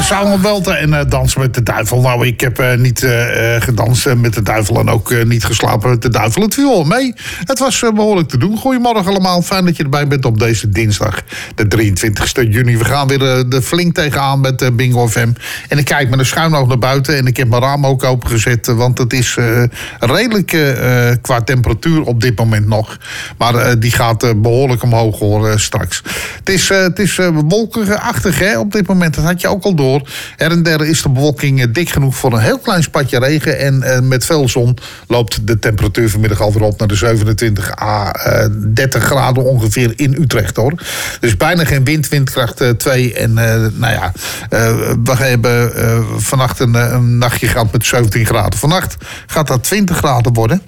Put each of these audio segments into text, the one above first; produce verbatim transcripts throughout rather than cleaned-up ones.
Samuel Welten en uh, Dansen met de Duivel. Nou, ik heb uh, niet uh, gedanst met de duivel en ook uh, niet geslapen met de duivel. Het viel mee. Het was uh, behoorlijk te doen. Goedemorgen allemaal. Fijn dat je erbij bent op deze dinsdag, de drieëntwintigste juni. We gaan weer uh, de flink tegenaan met uh, Bingo F M. En ik kijk met een schuin oog naar buiten en ik heb mijn raam ook opengezet, want het is uh, redelijk uh, qua temperatuur op dit moment nog. Maar uh, die gaat uh, behoorlijk omhoog hoor uh, straks. Het is, uh, het is uh, wolkenachtig hè, op dit moment. Dat had je ook al door. Her en der is de bewolking uh, dik genoeg voor een heel klein spatje regen. En uh, met veel zon loopt de temperatuur vanmiddag alweer op naar de zevenentwintig à dertig graden ongeveer in Utrecht hoor. Dus bijna geen wind, windkracht twee. En uh, nou ja, uh, we hebben uh, vannacht een, een nachtje gehad met zeventien graden. Vannacht gaat dat twintig graden worden.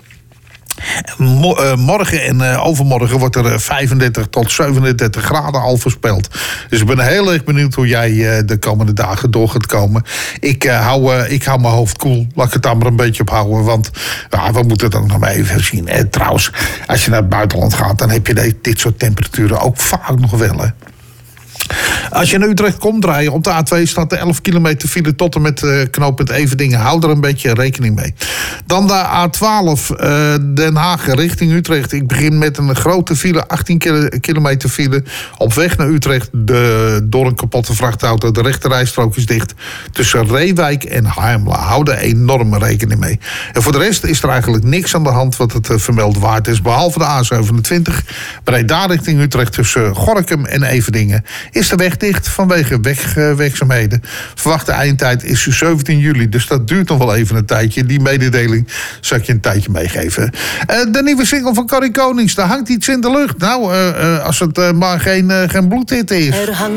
Morgen en uh, overmorgen wordt er vijfendertig tot zevenendertig graden al voorspeld. Dus ik ben heel erg benieuwd hoe jij uh, de komende dagen door gaat komen. Ik, uh, hou, uh, ik hou mijn hoofd koel. Laat ik het daar maar een beetje op houden. Want uh, we moeten het ook nog maar even zien. En trouwens, als je naar het buitenland gaat, dan heb je de, dit soort temperaturen ook vaak nog wel. Hè. Als je naar Utrecht komt draaien, op de A twee staat de elf kilometer file tot en met uh, knooppunt Everdingen. Hou er een beetje rekening mee. Dan de A twaalf uh, Den Haag richting Utrecht. Ik begin met een grote file, achttien kilometer file. Op weg naar Utrecht de, door een kapotte vrachtauto. De rechterrijstrook is dicht tussen Reewijk en Harmelen. Hou er enorme rekening mee. En voor de rest is er eigenlijk niks aan de hand wat het uh, vermeld waard is. Behalve de A zevenentwintig. Breda richting Utrecht tussen Gorinchem en Everdingen is de weg dicht vanwege wegwerkzaamheden. Verwachte eindtijd is zeventien juli, dus dat duurt nog wel even een tijdje. Die mededeling zal ik je een tijdje meegeven. Uh, de nieuwe single van Corrie Konings, daar hangt iets in de lucht. Nou, uh, uh, als het uh, maar geen, uh, geen bloedhitte is. Er hangt